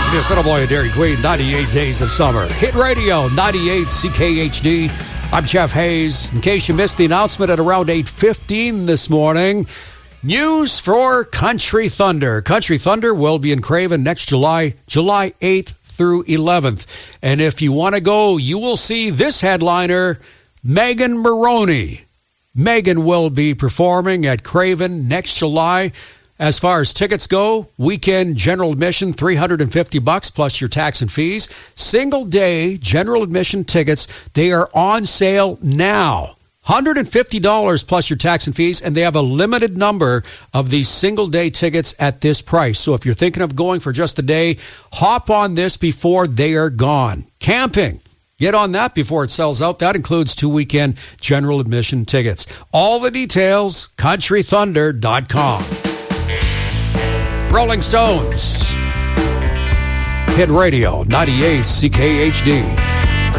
Happiness, little boy, and Dairy Queen, 98 Days of Summer. Hit Radio, 98 CKHD. I'm Jeff Hayes. In case you missed the announcement at around 8:15 this morning, news for Country Thunder. Country Thunder will be in Craven next July 8th through 11th. And if you want to go, you will see this headliner, Megan Moroney. Megan will be performing at Craven next July. As far as tickets go, weekend general admission, $350 plus your tax and fees. Single day general admission tickets, they are on sale now. $150 plus your tax and fees, and they have a limited number of these single day tickets at this price. So if you're thinking of going for just a day, hop on this before they are gone. Camping. Get on that before it sells out. That includes 2 weekend general admission tickets. All the details, countrythunder.com. Rolling Stones. Hit Radio, 98 CKHD.